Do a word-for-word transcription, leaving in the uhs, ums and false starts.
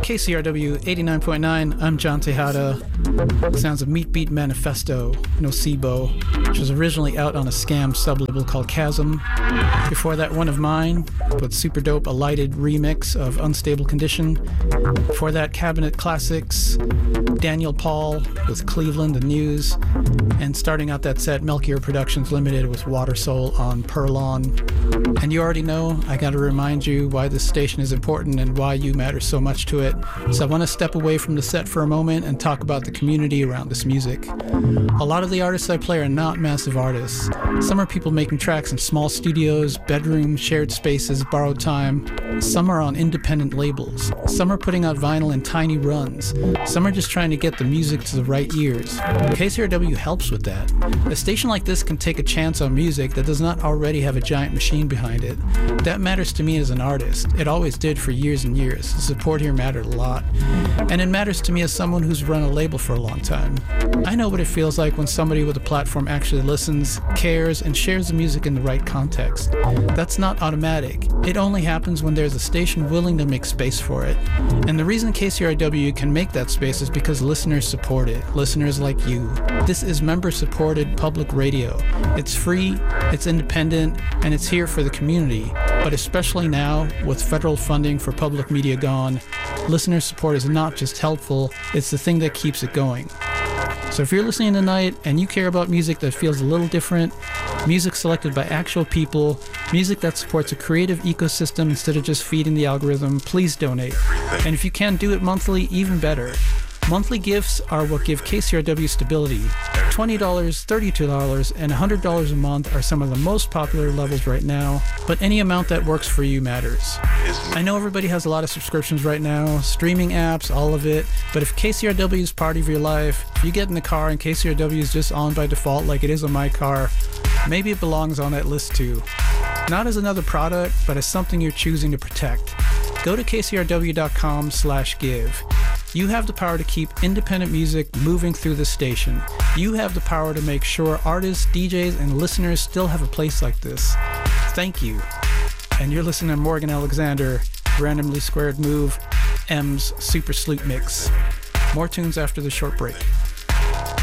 K C R W eighty-nine point nine, I'm John Tejada. Sounds of Meat Beat Manifesto, Nocebo, which was originally out on a scam sublabel called Chasm. Before that, one of mine, with super dope a lighted remix of Unstable Condition. Before that, Cabinet Classics, Daniel Paul with Cleveland and News. And starting out that set, Melchior Productions Limited with Water Soul on Purlon. And you already know, I gotta remind you why this station is important and why you matter so much to it. So I want to step away from the set for a moment and talk about the community around this music. A lot of the artists I play are not massive artists. Some are people making tracks in small studios, bedrooms, shared spaces, borrowed time. Some are on independent labels. Some are putting out vinyl in tiny runs. Some are just trying to get the music to the right ears. K C R W helps with that. A station like this can take a chance on music that does not already have a giant machine behind it. That matters to me as an artist. It always did for years and years. The support here mattered a lot. And it matters to me as someone who's run a label for a long time. I know what it feels like when somebody with a platform actually listens, cares, and shares the music in the right context. That's not automatic. It only happens when there's a station willing to make space for it. And the reason K C R W can make that space is because listeners support it. Listeners like you. This is member-supported public radio. It's free, it's independent, and it's here for the community. But especially now, with federal funding for public media gone, listener support is not just helpful, it's the thing that keeps it going. So if you're listening tonight and you care about music that feels a little different, music selected by actual people, music that supports a creative ecosystem instead of just feeding the algorithm, please donate. And if you can do it monthly, even better. Monthly gifts are what give K C R W stability. twenty dollars, thirty-two dollars, and one hundred dollars a month are some of the most popular levels right now, but any amount that works for you matters. I know everybody has a lot of subscriptions right now, streaming apps, all of it, but if K C R W is part of your life, if you get in the car and K C R W is just on by default like it is on my car, maybe it belongs on that list too. Not as another product, but as something you're choosing to protect. Go to k c r w dot com slash give. You have the power to keep independent music moving through the station. You have the power to make sure artists, D Js, and listeners still have a place like this. Thank you. And you're listening to Morgan Alexander, Randomly Squared Move, M's Super Sloot Mix. More tunes after the short break.